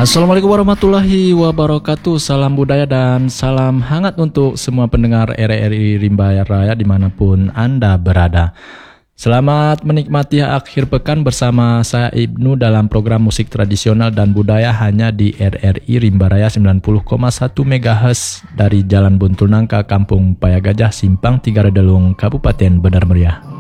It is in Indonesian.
Assalamualaikum warahmatullahi wabarakatuh. Salam budaya dan salam hangat untuk semua pendengar RRI Rimba Raya dimanapun Anda berada. Selamat menikmati akhir pekan bersama saya Ibnu dalam program musik tradisional dan budaya hanya di RRI Rimba Raya 90,1 MHz dari Jalan Buntul Nangka, Kampung Paya Gajah, Simpang Tiga Redelung, Kabupaten Benar Meriah.